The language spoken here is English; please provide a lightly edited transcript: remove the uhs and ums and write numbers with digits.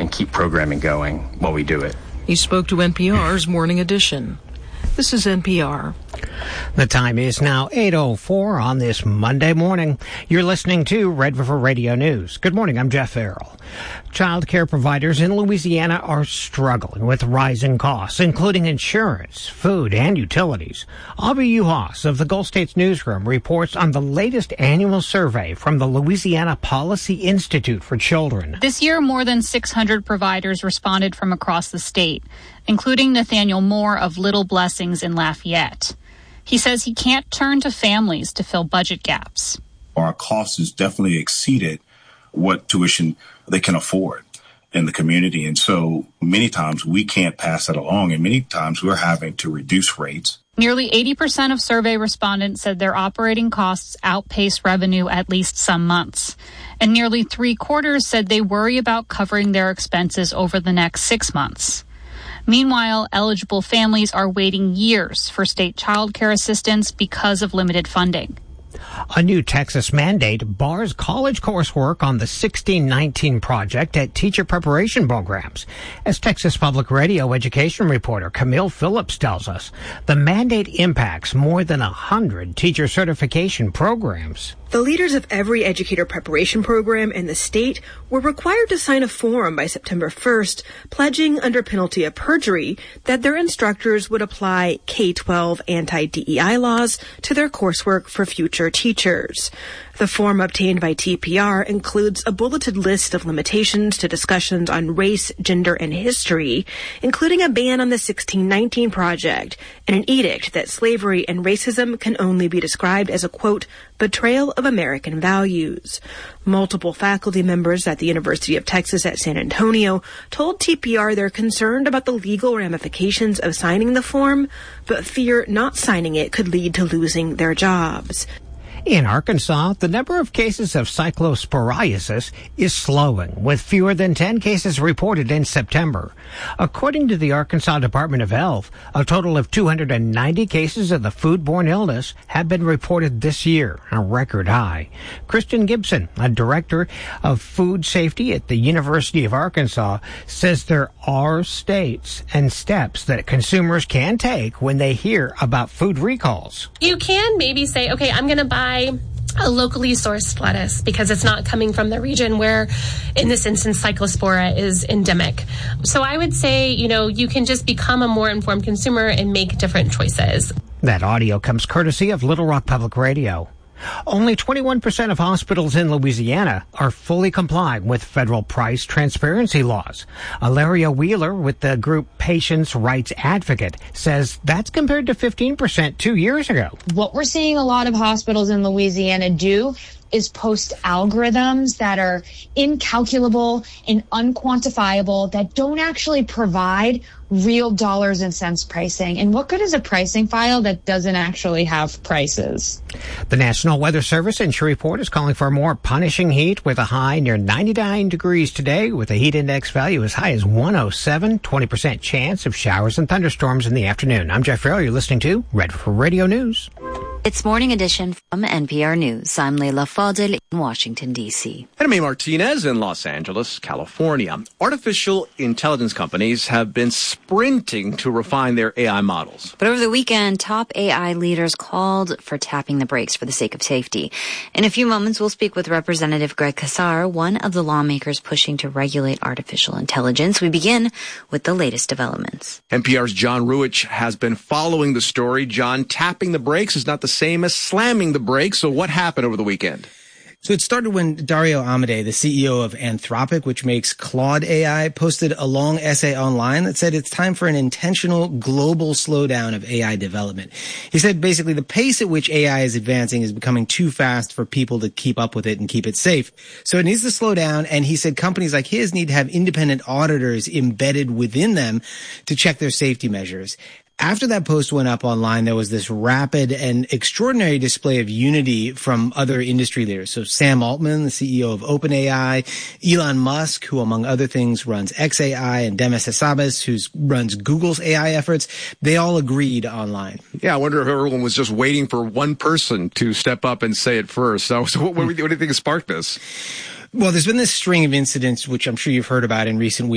and keep programming going while we do it. He spoke to NPR's Morning Edition. This is NPR. The time is now 8:04 on this Monday morning. You're listening to Red River Radio News. Good morning, I'm Jeff Farrell. Child care providers in Louisiana are struggling with rising costs, including insurance, food, and utilities. Aubrey Uhas of the Gulf States Newsroom reports on the latest annual survey from the Louisiana Policy Institute for Children. This year, more than 600 providers responded from across the state, including Nathaniel Moore of Little Blessings in Lafayette. He says he can't turn to families to fill budget gaps. Our costs has definitely exceeded what tuition they can afford in the community. And so many times we can't pass that along, and many times we're having to reduce rates. Nearly 80% of survey respondents said their operating costs outpace revenue at least some months. And nearly 3/4 said they worry about covering their expenses over the next 6 months. Meanwhile, eligible families are waiting years for state child care assistance because of limited funding. A new Texas mandate bars college coursework on the 1619 project at teacher preparation programs. As Texas Public Radio education reporter Camille Phillips tells us, the mandate impacts more than 100 teacher certification programs. The leaders of every educator preparation program in the state were required to sign a form by September 1st, pledging under penalty of perjury that their instructors would apply K-12 anti-DEI laws to their coursework for future teachers. The form obtained by TPR includes a bulleted list of limitations to discussions on race, gender, and history, including a ban on the 1619 project and an edict that slavery and racism can only be described as a, quote, betrayal of American values. Multiple faculty members at the University of Texas at San Antonio told TPR they're concerned about the legal ramifications of signing the form, but fear not signing it could lead to losing their jobs. In Arkansas, the number of cases of cyclosporiasis is slowing, with fewer than 10 cases reported in September. According to the Arkansas Department of Health, a total of 290 cases of the foodborne illness have been reported this year, a record high. Kristen Gibson, a director of food safety at the University of Arkansas, says there are states and steps that consumers can take when they hear about food recalls. You can maybe say, okay, I'm going to buy a locally sourced lettuce because it's not coming from the region where, in this instance, Cyclospora is endemic. So I would say, you can just become a more informed consumer and make different choices. That audio comes courtesy of Little Rock Public Radio. Only 21% of hospitals in Louisiana are fully complying with federal price transparency laws. Alaria Wheeler with the group Patients' Rights Advocate says that's compared to 15% 2 years ago. What we're seeing a lot of hospitals in Louisiana do is post algorithms that are incalculable and unquantifiable, that don't actually provide real dollars and cents pricing. And what good is a pricing file that doesn't actually have prices? The National Weather Service in Shreveport is calling for more punishing heat with a high near 99 degrees today, with a heat index value as high as 107, 20% chance of showers and thunderstorms in the afternoon. I'm Jeff Farrell. You're listening to Red River Radio News. It's Morning Edition from NPR News. I'm Leila Fadel in Washington, D.C. And I'm May Martinez in Los Angeles, California. Artificial intelligence companies have been sprinting to refine their AI models. But over the weekend, top AI leaders called for tapping the brakes for the sake of safety. In a few moments, we'll speak with Representative Greg Casar, one of the lawmakers pushing to regulate artificial intelligence. We begin with the latest developments. NPR's John Ruich has been following the story. John, tapping the brakes is not the same as slamming the brakes. So what happened over the weekend? So it started when Dario Amodei, the CEO of Anthropic, which makes Claude AI, posted a long essay online that said it's time for an intentional global slowdown of AI development. He said basically the pace at which AI is advancing is becoming too fast for people to keep up with it and keep it safe. So it needs to slow down. And he said companies like his need to have independent auditors embedded within them to check their safety measures. After that post went up online, there was this rapid and extraordinary display of unity from other industry leaders. So Sam Altman, the CEO of OpenAI, Elon Musk, who among other things runs xAI, and Demis Hassabis, who runs Google's AI efforts, they all agreed online. Yeah, I wonder if everyone was just waiting for one person to step up and say it first. So what do you think sparked this? Well, there's been this string of incidents, which I'm sure you've heard about in recent weeks.